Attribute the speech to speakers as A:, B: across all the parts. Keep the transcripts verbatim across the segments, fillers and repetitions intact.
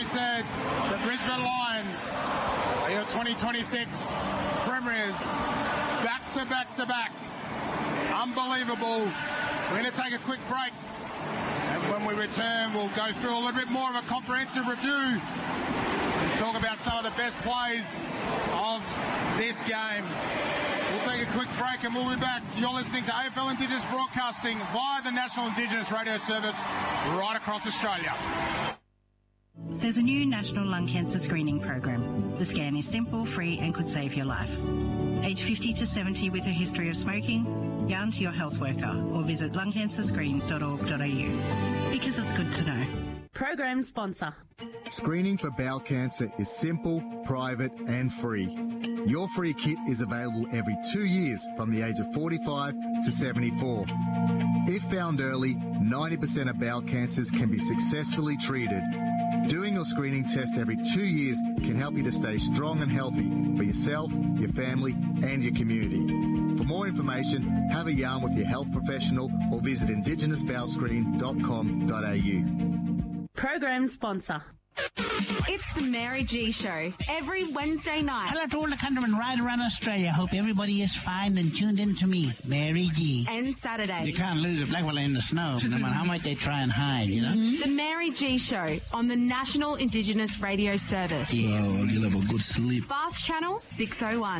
A: said, the Brisbane Lions are your twenty twenty-six premiers. Back to back to back. Unbelievable. We're going to take a quick break. And when we return, we'll go through a little bit more of a comprehensive review and talk about some of the best plays of this game. We'll take a quick break and we'll be back. You're listening to A F L Indigenous Broadcasting via the National Indigenous Radio Service right across Australia.
B: There's a new national lung cancer screening program. The scan is simple, free and could save your life. Age fifty to seventy with a history of smoking, yarn to your health worker or visit lung cancer screen dot org dot a u because it's good to know.
C: Program sponsor.
D: Screening for bowel cancer is simple, private and free. Your free kit is available every two years from the age of forty-five to seventy-four. If found early, ninety percent of bowel cancers can be successfully treated. Doing your screening test every two years can help you to stay strong and healthy for yourself, your family and your community. For more information, have a yarn with your health professional or visit indigenous bowel screen dot com dot a u.
C: Program sponsor.
E: It's the Mary G Show every Wednesday night.
F: Hello to all the countrymen right around Australia. Hope everybody is fine and tuned in to me, Mary G.
E: And Saturday.
F: You can't lose a black fella in the snow, no matter how much they try and hide, you know?
E: Mm-hmm. The Mary G Show on the National Indigenous Radio Service.
F: Yeah, well, you'll have a good sleep.
E: Fast Channel six oh one.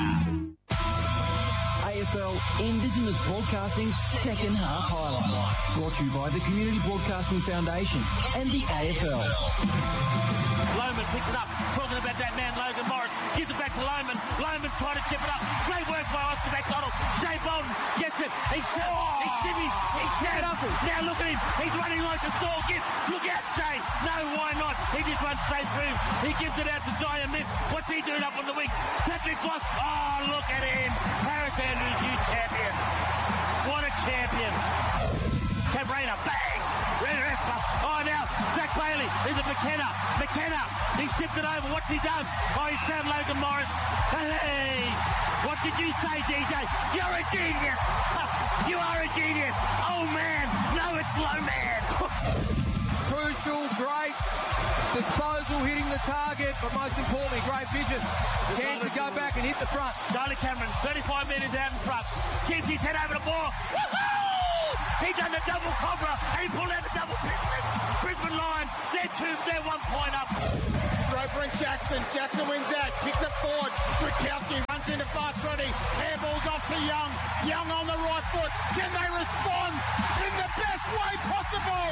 G: A F L Indigenous Broadcasting second half highlight. Brought to you by the Community Broadcasting Foundation and the A F L.
H: Lohmann picks it up, talking about that man Logan Morris, gives it back to Lohmann. Lohmann trying to chip it up. Great work by Oscar McDonald. Shane Bolton gets it. He's shot. Oh. He's shimmy. He's shot. Now look at him. He's running like a stall. Get, look out, Shane. No, why not? He just runs straight through. He gives it out to Jaya Miss. What's he doing up on the wing? Patrick Bloss. Oh, look at him. Harris Andrews, you champion. What a champion. Cabrera, bang. Raider Espa. Oh, now, Zach Bailey. There's a McKenna. McKenna. He shipped it over. What's he done? Oh, he's found Logan Morris. Hey, what did you say, D J? You're a genius. You are a genius. Oh, man. No, it's low, man.
I: Crucial, great disposal, hitting the target, but most importantly, great vision. Chance to go back and hit the front.
H: Charlie Cameron, thirty-five metres out in front. Keeps his head over the ball. Woohoo! He done the double cobra and he pulled out the double Brisbane. Brisbane line. They're two, they're one point up.
A: Roper and Jackson. Jackson wins out, kicks it forward. Switkowski runs into fast ready. Handballs off to Young. Young on the right foot. Can they respond in the best way possible?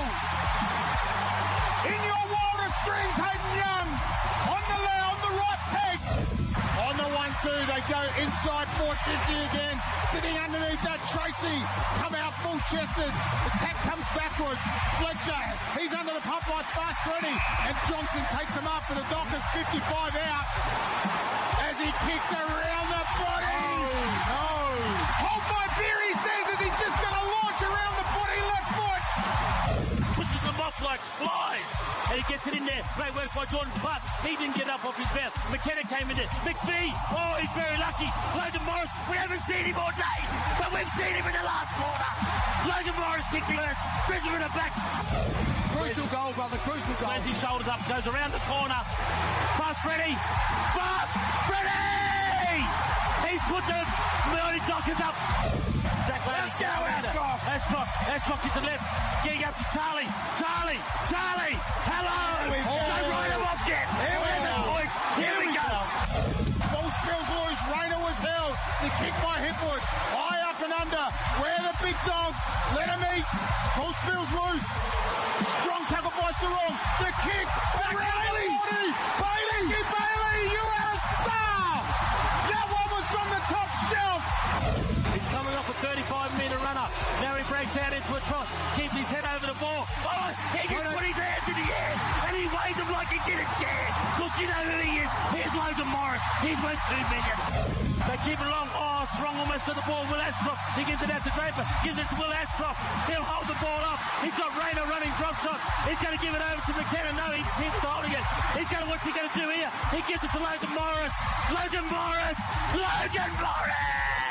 A: In your wildest dreams, Hayden Young on the left, on the right peg. On the one two, they go inside four fifty again. Sitting underneath that, Tracy come out full chested. The tap comes backwards. Fletcher, he's under the pump light, fast ready, and Johnson takes him up for the Dockers. fifty-five out as he kicks around the body. Oh, no! Hold my beer, he says, as he's just going to launch around the body, left foot.
H: Pushes them off like flies. And he gets it in there. Great work by Jordan, but he didn't get up off his bounce. McKenna came in there. McPhee, oh, he's very lucky. Logan Morris, we haven't seen him all day, but we've seen him in the last quarter. Logan Morris kicks him first. Brisbane are back.
I: Crucial goal, brother, crucial goal.
H: Squares his shoulders up, goes around the corner. Fast Freddy. Fast Freddy! He's put the Melody Dockers up.
A: Let's go, Ashcroft!
H: Ashcroft, Ashcroft gets the left. Getting up to Charlie. Charlie! Charlie! Hello! Don't write him off yet.
A: Here we
H: go. Points. Here we go.
A: Ball spills loose. Rayner was held. The kick by Hipwood. High up and under. Where are the big dogs? Let him eat. Ball spills loose. Strong tackle by Sarong. The kick. Zach Bailey! Bailey! Zach Bailey, you are a star! That one was from the top shelf.
H: He's coming off a thirty-five metre runner. Now he breaks out into a trot. Keeps his head over the ball. Oh, he can put his hands in the air. And he waves them like he didn't care. Look, you know who he is. Here's Logan Morris. He's worth two million. They keep it along. Oh, Strong almost got the ball. Will Ashcroft. He gives it out to Draper. Gives it to Will Ashcroft. He'll hold the ball up. He's got Rayner running drop shot. He's going to give it over to McKenna. No, he's he's holding it. He's going to, what's he going to do here? He gives it to Logan Morris. Logan Morris. Logan Morris.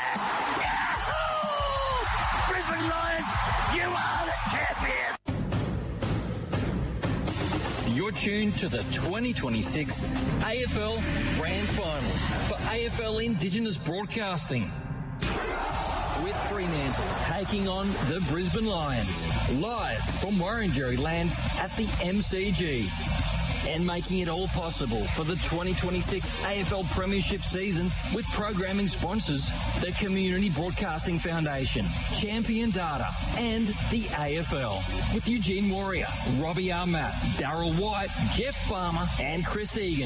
H: Yahoo! Brisbane Lions, you are the champions.
G: You're tuned to the twenty twenty-six A F L Grand Final for A F L Indigenous Broadcasting. With Fremantle taking on the Brisbane Lions, live from Warringah lands at the M C G. And making it all possible for the twenty twenty-six A F L Premiership season with programming sponsors, the Community Broadcasting Foundation, Champion Data, and the A F L. With Eugene Warrior, Robbie Armat, Daryl White, Jeff Farmer, and Chris Egan.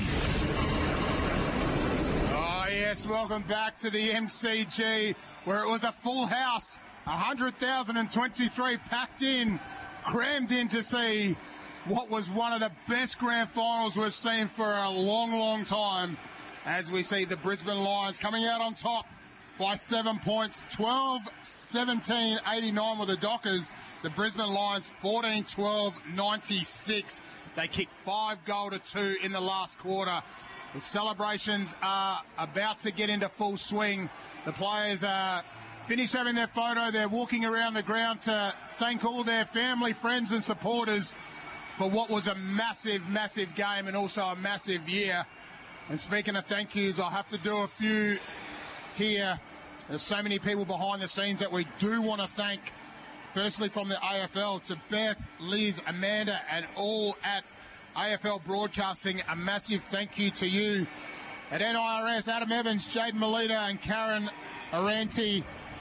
A: Oh, yes, welcome back to the M C G, where it was a full house, one hundred thousand twenty-three packed in, crammed in to see what was one of the best grand finals we've seen for a long, long time, as we see the Brisbane Lions coming out on top by seven points, twelve seventeen eighty-nine with the Dockers. The Brisbane Lions fourteen twelve ninety-six. They kicked five goal to two in the last quarter. The celebrations are about to get into full swing. The players are finished having their photo. They're walking around the ground to thank all their family, friends and supporters for what was a massive, massive game and also a massive year. And speaking of thank yous, I'll have to do a few here. There's so many people behind the scenes that we do want to thank. Firstly, from the A F L to Beth, Liz, Amanda, and all at A F L Broadcasting, a massive thank you to you. At N I R S, Adam Evans, Jaden Melita, and Karen Durante.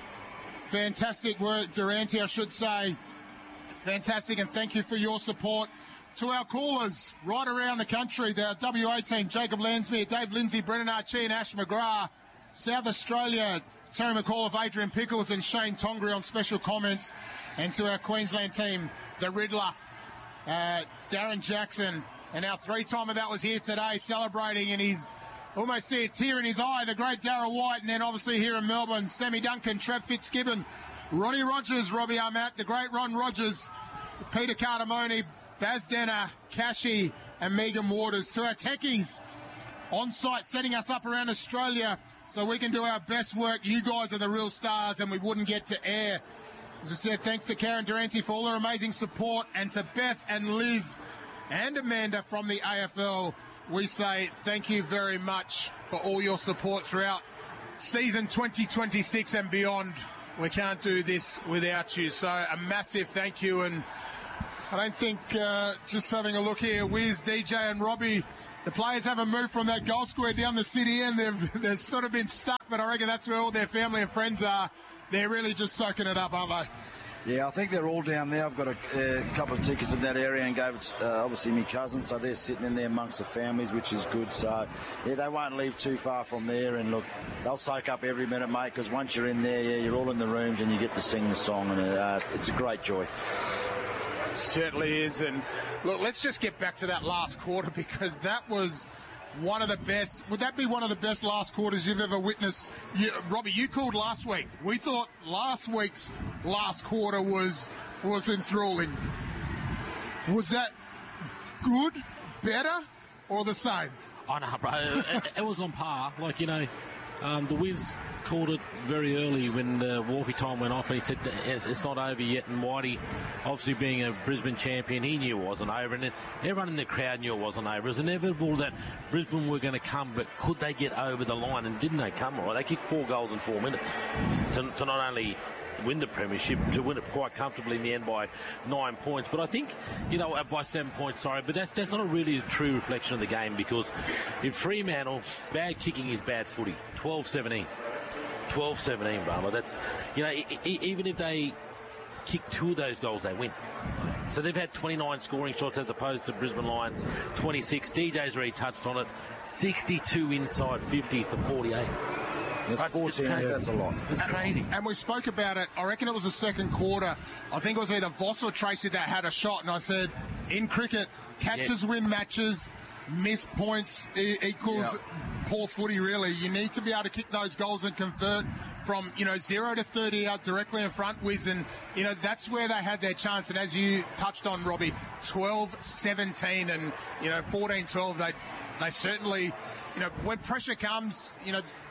A: Fantastic work, Durante, I should say. Fantastic, and thank you for your support. To our callers right around the country, the W A team, Jacob Lansmere, Dave Lindsay, Brennan Archie and Ash McGrath. South Australia, Terry McAuliffe, Adrian Pickles and Shane Tongri on special comments. And to our Queensland team, the Riddler, uh, Darren Jackson. And our three-timer that was here today celebrating, and he's almost see a tear in his eye, the great Daryl White. And then obviously here in Melbourne, Sammy Duncan, Trev Fitzgibbon, Ronnie Rogers, Robbie Armat, the great Ron Rogers, Peter Cardamone, Baz Denner, Cashy and Megan Waters. To our techies on site setting us up around Australia so we can do our best work. You guys are the real stars and we wouldn't get to air. As we said, thanks to Karen Durante for all her amazing support, and to Beth and Liz and Amanda from the A F L, we say thank you very much for all your support throughout season twenty twenty-six and beyond. We can't do this without you. So a massive thank you. And I don't think, uh, just having a look here, Wiz, D J and Robbie, the players haven't moved from that goal square down the city end. They've, they've sort of been stuck, but I reckon that's where all their family and friends are. They're really just soaking it up, aren't they?
J: Yeah, I think they're all down there. I've got a, a couple of tickets in that area and gave it, uh, obviously, my cousin, so they're sitting in there amongst the families, which is good. So, yeah, they won't leave too far from there. And, look, they'll soak up every minute, mate, because once you're in there, yeah, you're all in the rooms and you get to sing the song, and uh, it's a great joy.
A: Certainly is. And, look, let's just get back to that last quarter, because that was one of the best. Would that be one of the best last quarters you've ever witnessed? You, Robbie, you called last week. We thought last week's last quarter was was enthralling. Was that good, better, or the same?
H: Oh, no, bro. it, it was on par. Like, you know, um, the Wiz called it very early when the Wharfie time went off, and he said it's, it's not over yet. And Whitey, obviously being a Brisbane champion, he knew it wasn't over, and everyone in the crowd knew it wasn't over. It was inevitable that Brisbane were going to come, but could they get over the line? And didn't they come? Right, they kicked four goals in four minutes to, to not only win the premiership, to win it quite comfortably in the end by nine points. But I think, you know, by seven points, sorry, but that's that's not a really true reflection of the game, because in Fremantle, bad kicking is bad footy. twelve seventeen. twelve seventeen, brother. That's, you know, e- e- even if they kick two of those goals, they win. So they've had twenty-nine scoring shots as opposed to Brisbane Lions twenty-six. D J's already touched on it. sixty-two inside fifties to forty-eight.
J: That's fourteen, yeah, that's a lot.
H: It's crazy.
A: And we spoke about it. I reckon it was the second quarter. I think it was either Voss or Tracy that had a shot, and I said, in cricket, catches yes. win matches, missed points e- equals yep. poor footy, really. You need to be able to kick those goals and convert from, you know, zero to thirty out directly in front, Wiz, and, you know, that's where they had their chance. And as you touched on, Robbie, twelve seventeen and, you know, fourteen twelve, they, they certainly, you know, when pressure comes, you know,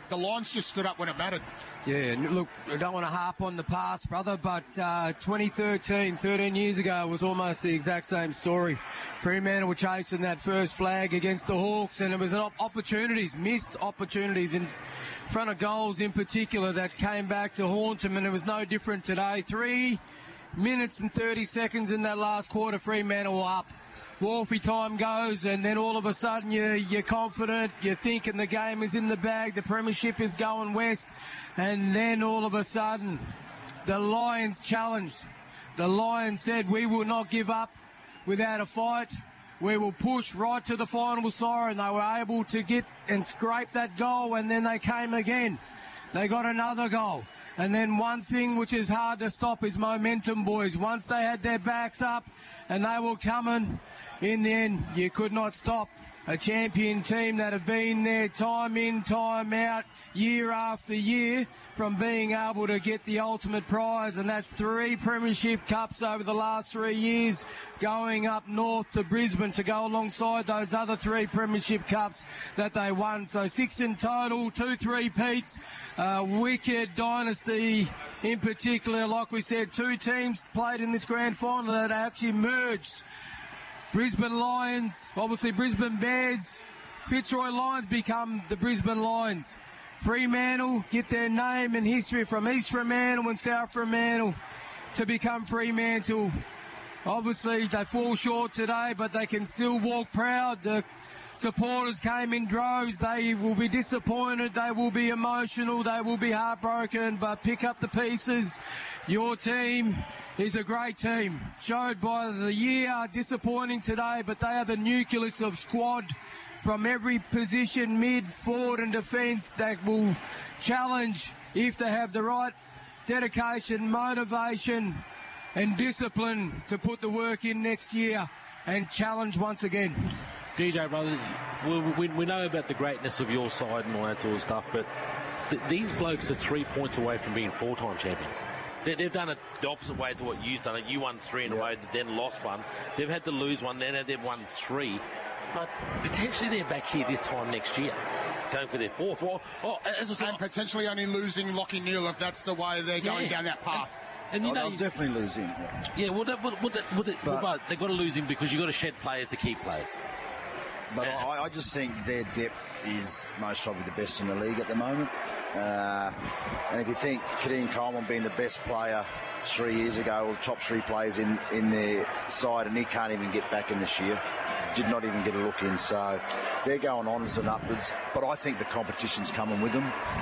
A: the Lions just stood up when it mattered.
I: Yeah, look, I don't want to harp on the past, brother, but uh, twenty thirteen, thirteen years ago, was almost the exact same story. Fremantle were chasing that first flag against the Hawks, and it was an op- opportunities, missed opportunities in front of goals in particular that came back to haunt them, and it was no different today. Three minutes and thirty seconds in that last quarter, Fremantle were up. Wolfie time goes, and then all of a sudden you're, you're confident, you're thinking the game is in the bag, the premiership is going west, and then all of a sudden the Lions challenged. The Lions said, we will not give up without a fight. We will push right to the final siren. They were able to get and scrape that goal, and then they came again. They got another goal. And then one thing which is hard to stop is momentum, boys. Once they had their backs up and they were coming, in the end, you could not stop a champion team that have been there time in, time out, year after year, from being able to get the ultimate prize, and that's three premiership cups over the last three years, going up north to Brisbane to go alongside those other three premiership cups that they won. So six in total, two three-peats, uh, wicked dynasty in particular. Like we said, two teams played in this grand final that actually merged. Brisbane Lions, obviously Brisbane Bears, Fitzroy Lions become the Brisbane Lions. Fremantle get their name and history from East Fremantle and South Fremantle to become Fremantle. Obviously they fall short today, but they can still walk proud. The supporters came in droves. They will be disappointed, they will be emotional, they will be heartbroken, but pick up the pieces. Your team is a great team, showed by the year, disappointing today, but they have a nucleus of squad from every position, mid, forward and defence, that will challenge if they have the right dedication, motivation and discipline to put the work in next year and challenge once again.
H: D J, brother, we, we, we know about the greatness of your side and all that sort of stuff, but th- these blokes are three points away from being four-time champions. They, they've done it the opposite way to what you've done it. You won three in a row, then lost one. They've had to lose one, then they've won three. But potentially they're back here this time next year, going for their fourth. Well, oh, as I said,
A: and potentially only losing Lockie Neal if that's the way they're
H: yeah.
A: going down that path.
H: And, and you
J: oh,
H: know,
J: they'll definitely lose him. Yeah,
H: yeah well, that, well, that, well, that,
J: but,
H: well, they've got to lose him because you've got to shed players to keep players.
J: But
H: uh,
J: I, I just think their depth is most probably the best in the league at the moment. Uh, and if you think Kadeem Coleman being the best player three years ago, or top three players in, in their side, and he can't even get back in this year. Did not even get a look in. So they're going onwards and upwards. But I think the competition's coming with them.